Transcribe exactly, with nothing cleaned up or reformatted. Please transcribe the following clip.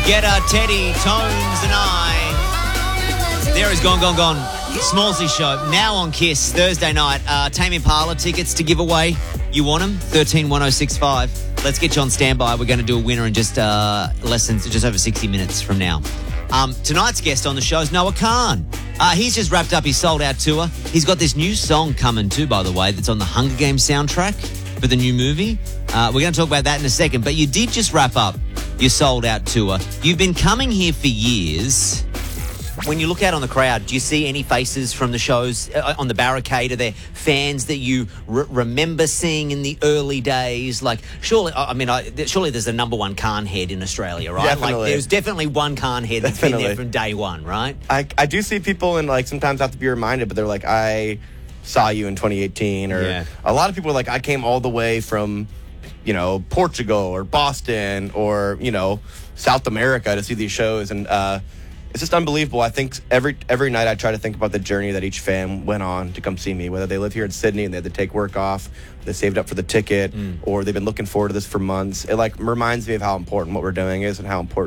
Get a Teddy, Tones and I. There is Gone, Gone, Gone. Smallsy Show, now on Kiss, Thursday night. Uh, Tame Impala tickets to give away. You want them? thirteen one oh six five. Let's get you on standby. We're going to do a winner in just uh, less than, just over sixty minutes from now. Um, tonight's guest on the show is Noah Kahan. Uh, he's just wrapped up his sold-out tour. He's got this new song coming too, by the way, that's on the Hunger Games soundtrack for the new movie. Uh, we're going to talk about that in a second. But you did just wrap up your sold-out tour. You've been coming here for years. When you look out on the crowd, do you see any faces from the shows uh, on the barricade? Are there fans that you re- remember seeing in the early days? Like, surely, I mean, I, surely there's a number one Khan head in Australia, right? Definitely. Like, there's definitely one Khan head that's Definitely. been there from day one, right? I, I do see people and, like, sometimes have to be reminded, but they're like, I saw you in twenty eighteen. Or Yeah. a lot of people are like, I came all the way from, you know, Portugal or Boston or, you know, South America to see these shows. And, uh, it's just unbelievable. I think every every night I try to think about the journey that each fan went on to come see me, whether they live here in Sydney and they had to take work off, they saved up for the ticket, mm. or they've been looking forward to this for months. It like reminds me of how important what we're doing is and how important